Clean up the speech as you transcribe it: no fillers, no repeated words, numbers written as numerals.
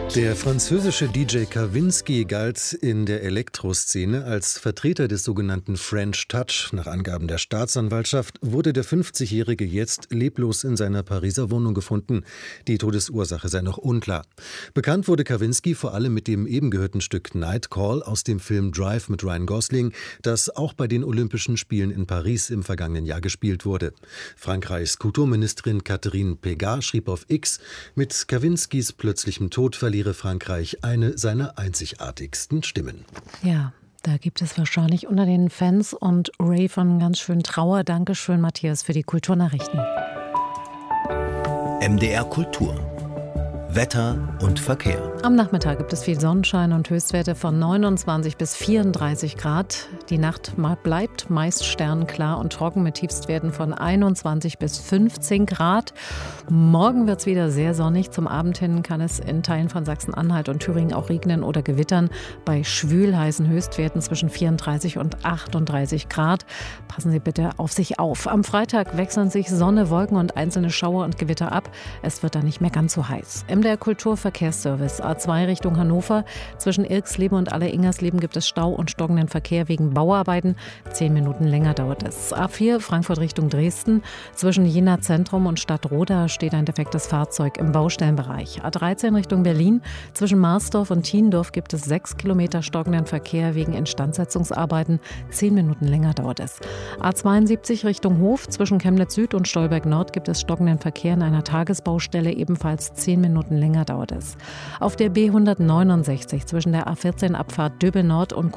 Der französische DJ Kavinsky galt in der Elektroszene als Vertreter des sogenannten French Touch. Nach Angaben der Staatsanwaltschaft wurde der 50-Jährige jetzt leblos in seiner Pariser Wohnung gefunden. Die Todesursache sei noch unklar. Bekannt wurde Kavinsky vor allem mit dem eben gehörten Stück Night Call aus dem Film Drive mit Ryan Gosling, das auch bei den Olympischen Spielen in Paris im vergangenen Jahr gespielt wurde. Frankreichs Kulturministerin Catherine Pégard schrieb auf X: Mit Kavinskys plötzlichem Tod verliere Frankreich eine seiner einzigartigsten Stimmen. Ja, da gibt es wahrscheinlich unter den Fans und Ravern ganz schön Trauer. Dankeschön, Matthias, für die Kulturnachrichten. MDR Kultur. Wetter und Verkehr. Am Nachmittag gibt es viel Sonnenschein und Höchstwerte von 29 bis 34 Grad. Die Nacht bleibt meist sternklar und trocken mit Tiefstwerten von 21 bis 15 Grad. Morgen wird es wieder sehr sonnig. Zum Abend hin kann es in Teilen von Sachsen-Anhalt und Thüringen auch regnen oder gewittern. Bei schwülheißen Höchstwerten zwischen 34 und 38 Grad. Passen Sie bitte auf sich auf. Am Freitag wechseln sich Sonne, Wolken und einzelne Schauer und Gewitter ab. Es wird dann nicht mehr ganz so heiß. MDR Kulturverkehrsservice A2 Richtung Hannover. Zwischen Irksleben und Aller-Ingersleben gibt es Stau und stockenden Verkehr wegen Bauarbeiten. 10 Minuten länger dauert es. A4 Frankfurt Richtung Dresden. Zwischen Jena Zentrum und Stadtroda steht ein defektes Fahrzeug im Baustellenbereich. A13 Richtung Berlin. Zwischen Marsdorf und Thiendorf gibt es 6 Kilometer stockenden Verkehr wegen Instandsetzungsarbeiten. 10 Minuten länger dauert es. A72 Richtung Hof. Zwischen Chemnitz Süd und Stolberg Nord gibt es stockenden Verkehr in einer Tagesbaustelle. Ebenfalls 10 Minuten länger dauert es. Auf der B169 zwischen der A14 Abfahrt Döbel Nord und